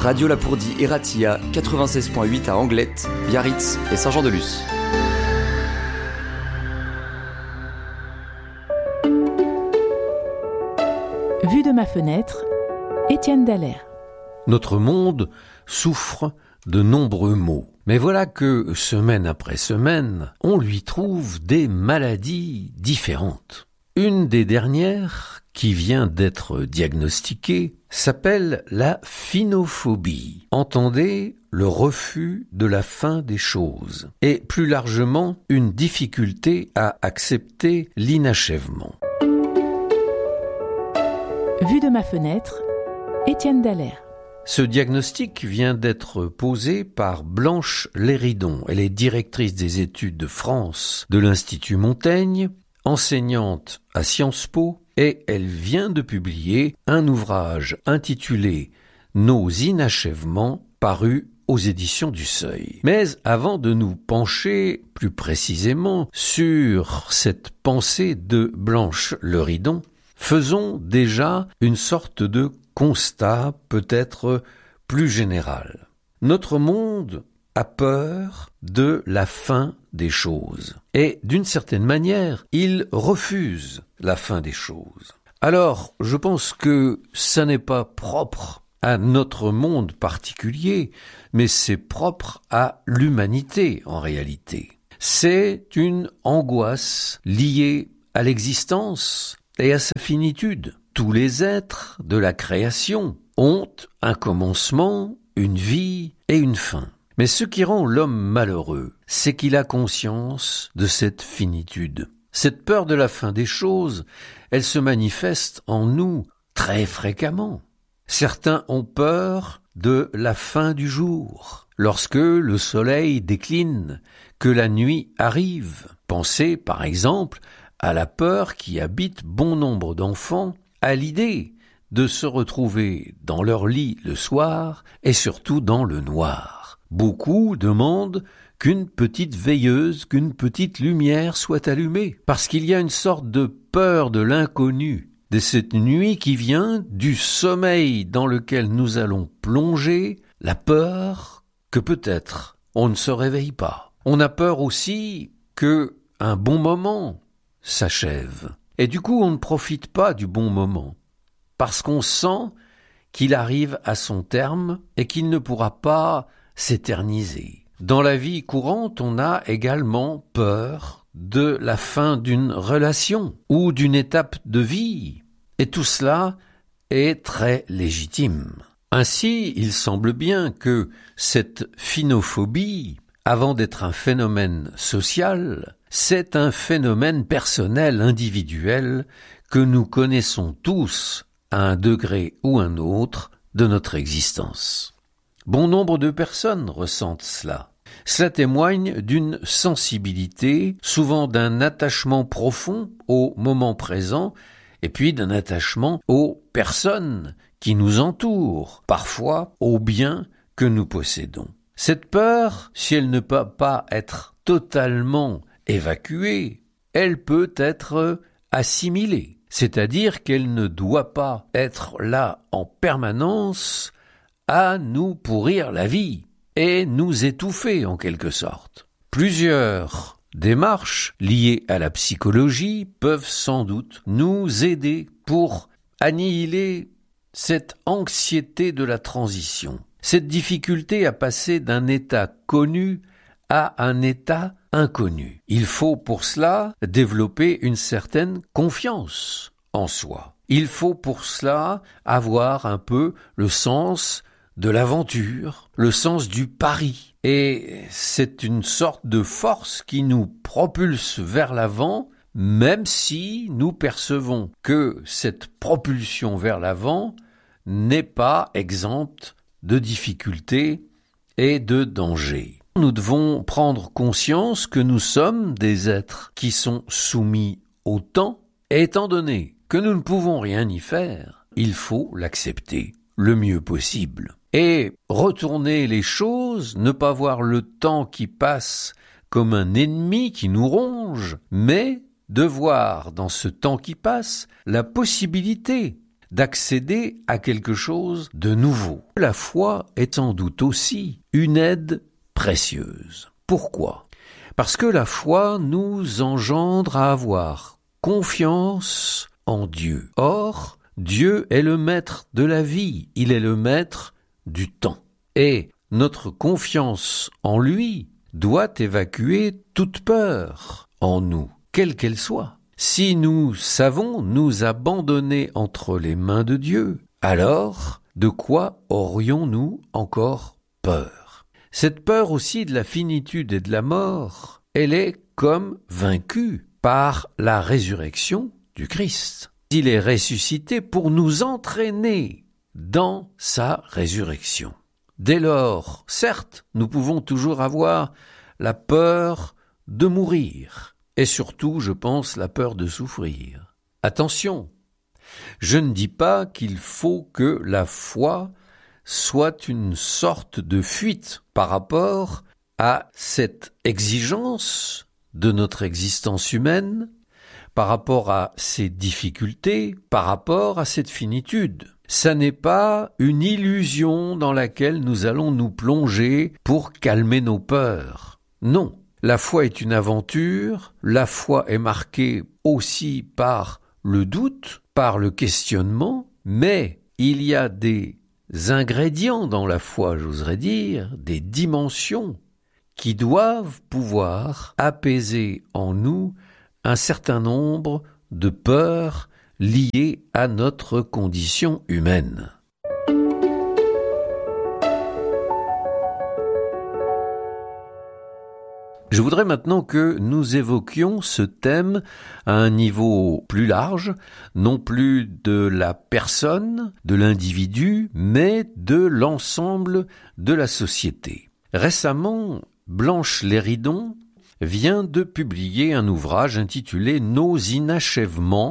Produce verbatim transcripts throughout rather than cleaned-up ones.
Radio Lapourdie et Ratia, quatre-vingt-seize virgule huit à Anglette, Biarritz et Saint-Jean-de-Luz. Vue de ma fenêtre, Étienne Dallaire. Notre monde souffre de nombreux maux. Mais voilà que, semaine après semaine, on lui trouve des maladies différentes. Une des dernières, qui vient d'être diagnostiquée, s'appelle la phinophobie. Entendez, le refus de la fin des choses. Et plus largement, une difficulté à accepter l'inachèvement. Vue de ma fenêtre, Étienne Dallaire. Ce diagnostic vient d'être posé par Blanche Léridon. Elle est directrice des études de France de l'Institut Montaigne, enseignante à Sciences Po, et elle vient de publier un ouvrage intitulé « Nos inachèvements » paru aux éditions du Seuil. Mais avant de nous pencher plus précisément sur cette pensée de Blanche Léridon, faisons déjà une sorte de constat peut-être plus général. Notre monde a peur de la fin des choses. Et d'une certaine manière, il refuse la fin des choses. Alors, je pense que ça n'est pas propre à notre monde particulier, mais c'est propre à l'humanité en réalité. C'est une angoisse liée à l'existence et à sa finitude. Tous les êtres de la création ont un commencement, une vie et une fin. Mais ce qui rend l'homme malheureux, c'est qu'il a conscience de cette finitude. Cette peur de la fin des choses, elle se manifeste en nous très fréquemment. Certains ont peur de la fin du jour, lorsque le soleil décline, que la nuit arrive. Pensez par exemple à la peur qui habite bon nombre d'enfants, à l'idée de se retrouver dans leur lit le soir et surtout dans le noir. Beaucoup demandent qu'une petite veilleuse, qu'une petite lumière soit allumée, parce qu'il y a une sorte de peur de l'inconnu, de cette nuit qui vient du sommeil dans lequel nous allons plonger, la peur que peut-être on ne se réveille pas. On a peur aussi que un bon moment s'achève. Et du coup, on ne profite pas du bon moment, parce qu'on sent qu'il arrive à son terme et qu'il ne pourra pas s'éterniser. Dans la vie courante, on a également peur de la fin d'une relation ou d'une étape de vie. Et tout cela est très légitime. Ainsi, il semble bien que cette phinophobie, avant d'être un phénomène social, c'est un phénomène personnel, individuel, que nous connaissons tous à un degré ou un autre de notre existence. Bon nombre de personnes ressentent cela. Cela témoigne d'une sensibilité, souvent d'un attachement profond au moment présent, et puis d'un attachement aux personnes qui nous entourent, parfois aux biens que nous possédons. Cette peur, si elle ne peut pas être totalement évacuée, elle peut être assimilée, c'est-à-dire qu'elle ne doit pas être là en permanence à nous pourrir la vie et nous étouffer en quelque sorte. Plusieurs démarches liées à la psychologie peuvent sans doute nous aider pour annihiler cette anxiété de la transition, cette difficulté à passer d'un état connu à un état inconnu. Il faut pour cela développer une certaine confiance en soi. Il faut pour cela avoir un peu le sens de l'aventure, le sens du pari. Et c'est une sorte de force qui nous propulse vers l'avant, même si nous percevons que cette propulsion vers l'avant n'est pas exempte de difficultés et de dangers. Nous devons prendre conscience que nous sommes des êtres qui sont soumis au temps, et étant donné que nous ne pouvons rien y faire, il faut l'accepter le mieux possible. Et retourner les choses, ne pas voir le temps qui passe comme un ennemi qui nous ronge, mais de voir dans ce temps qui passe la possibilité d'accéder à quelque chose de nouveau. La foi est sans doute aussi une aide précieuse. Pourquoi ? Parce que la foi nous engendre à avoir confiance en Dieu. Or, Dieu est le maître de la vie, il est le maître du temps. Et notre confiance en lui doit évacuer toute peur en nous, quelle qu'elle soit. Si nous savons nous abandonner entre les mains de Dieu, alors de quoi aurions-nous encore peur ? Cette peur aussi de la finitude et de la mort, elle est comme vaincue par la résurrection du Christ. Il est ressuscité pour nous entraîner dans sa résurrection. Dès lors, certes, nous pouvons toujours avoir la peur de mourir, et surtout, je pense, la peur de souffrir. Attention, je ne dis pas qu'il faut que la foi soit une sorte de fuite par rapport à cette exigence de notre existence humaine, par rapport à ces difficultés, par rapport à cette finitude. Ça n'est pas une illusion dans laquelle nous allons nous plonger pour calmer nos peurs. Non, la foi est une aventure, la foi est marquée aussi par le doute, par le questionnement, mais il y a des ingrédients dans la foi, j'oserais dire, des dimensions qui doivent pouvoir apaiser en nous un certain nombre de peurs liées à notre condition humaine. Je voudrais maintenant que nous évoquions ce thème à un niveau plus large, non plus de la personne, de l'individu, mais de l'ensemble de la société. Récemment, Blanche Léridon vient de publier un ouvrage intitulé « Nos inachèvements »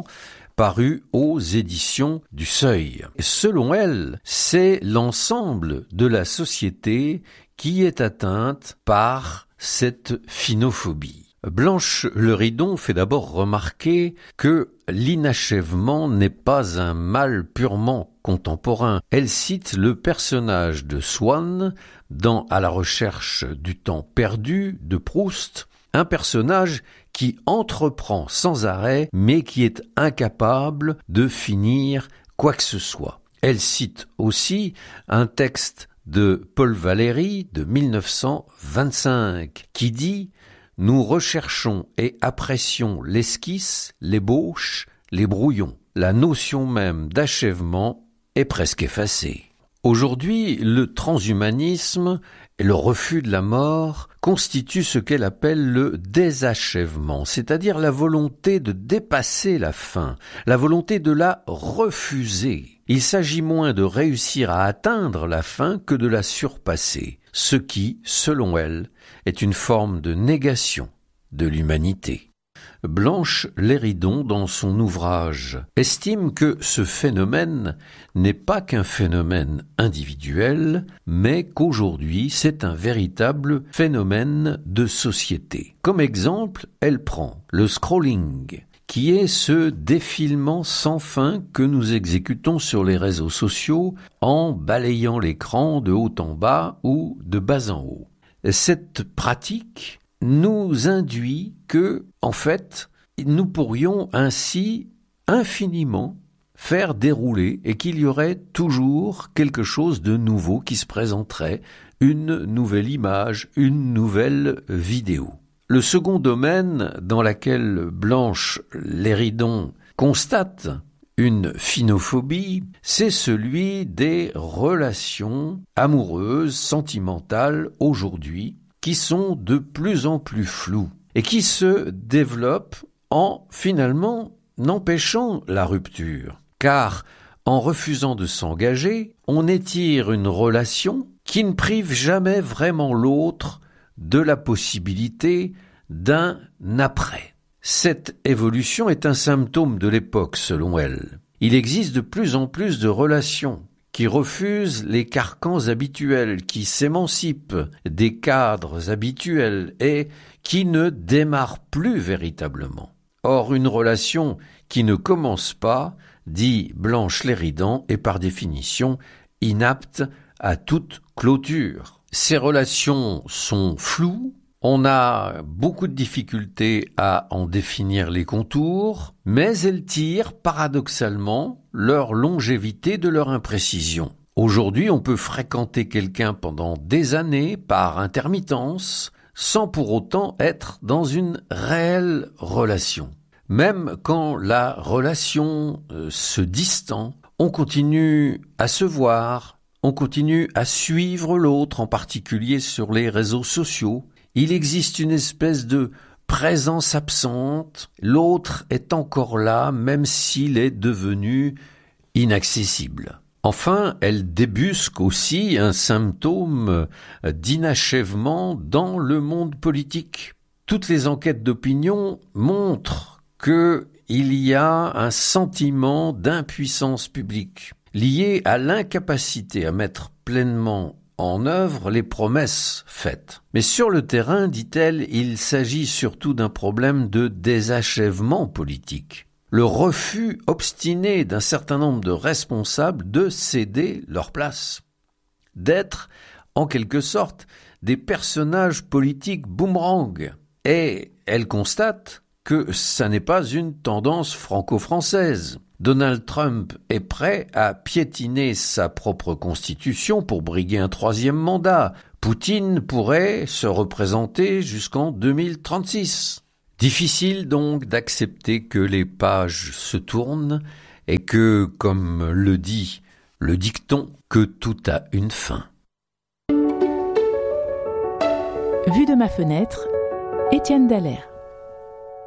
paru aux éditions du Seuil. Selon elle, c'est l'ensemble de la société qui est atteinte par cette phinophobie. Blanche Léridon fait d'abord remarquer que l'inachèvement n'est pas un mal purement contemporain. Elle cite le personnage de Swann dans « À la recherche du temps perdu » de Proust, un personnage qui entreprend sans arrêt, mais qui est incapable de finir quoi que ce soit. Elle cite aussi un texte de Paul Valéry de mille neuf cent vingt-cinq, qui dit « Nous recherchons et apprécions l'esquisse, l'ébauche, les brouillons. La notion même d'achèvement est presque effacée. » Aujourd'hui, le transhumanisme et le refus de la mort constituent ce qu'elle appelle le désachèvement, c'est-à-dire la volonté de dépasser la fin, la volonté de la refuser. Il s'agit moins de réussir à atteindre la fin que de la surpasser, ce qui, selon elle, est une forme de négation de l'humanité. Blanche Léridon, dans son ouvrage, estime que ce phénomène n'est pas qu'un phénomène individuel, mais qu'aujourd'hui c'est un véritable phénomène de société. Comme exemple, elle prend le scrolling, qui est ce défilement sans fin que nous exécutons sur les réseaux sociaux en balayant l'écran de haut en bas ou de bas en haut. Cette pratique nous induit que, en fait, nous pourrions ainsi infiniment faire dérouler et qu'il y aurait toujours quelque chose de nouveau qui se présenterait, une nouvelle image, une nouvelle vidéo. Le second domaine dans lequel Blanche Léridon constate une phinophobie, c'est celui des relations amoureuses, sentimentales aujourd'hui, qui sont de plus en plus floues et qui se développent en finalement n'empêchant la rupture. Car en refusant de s'engager, on étire une relation qui ne prive jamais vraiment l'autre de la possibilité d'un après. Cette évolution est un symptôme de l'époque, selon elle. Il existe de plus en plus de relations qui refusent les carcans habituels, qui s'émancipent des cadres habituels et qui ne démarrent plus véritablement. Or, une relation qui ne commence pas dit Blanche Léridan, est par définition inapte à toute clôture. Ces relations sont floues, on a beaucoup de difficultés à en définir les contours, mais elles tirent paradoxalement leur longévité de leur imprécision. Aujourd'hui, on peut fréquenter quelqu'un pendant des années par intermittence, sans pour autant être dans une réelle relation. Même quand la relation euh, se distend, on continue à se voir, on continue à suivre l'autre, en particulier sur les réseaux sociaux. Il existe une espèce de présence absente, l'autre est encore là, même s'il est devenu inaccessible. Enfin, elle débusque aussi un symptôme d'inachèvement dans le monde politique. Toutes les enquêtes d'opinion montrent qu'il y a un sentiment d'impuissance publique lié à l'incapacité à mettre pleinement en œuvre les promesses faites. Mais sur le terrain, dit-elle, il s'agit surtout d'un problème de désachèvement politique. Le refus obstiné d'un certain nombre de responsables de céder leur place, d'être, en quelque sorte, des personnages politiques boomerang. Et elle constate que ça n'est pas une tendance franco-française. Donald Trump est prêt à piétiner sa propre constitution pour briguer un troisième mandat. Poutine pourrait se représenter jusqu'en deux mille trente-six. Difficile donc d'accepter que les pages se tournent et que, comme le dit le dicton, que tout a une fin. Vue de ma fenêtre, Étienne Dallaire.